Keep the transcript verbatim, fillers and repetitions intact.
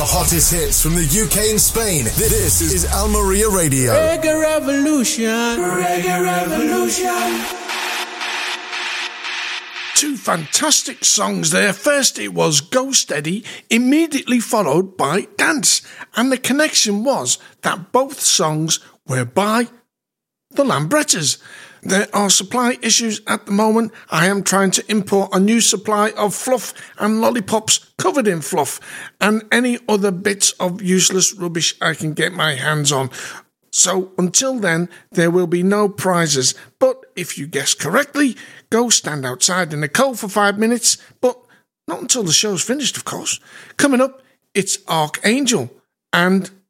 the hottest hits from the U K and Spain. This is Almeria Radio. Reggae Revolution. Reggae Revolution. Two fantastic songs there. First it was Go Steady, immediately followed by Dance. And the connection was that both songs were by the Lambrettas. There are supply issues at the moment. I am trying to import a new supply of fluff and lollipops covered in fluff and any other bits of useless rubbish I can get my hands on. So until then, there will be no prizes. But if you guess correctly, go stand outside in the cold for five minutes. But not until the show's finished, of course. Coming up, it's Archangel and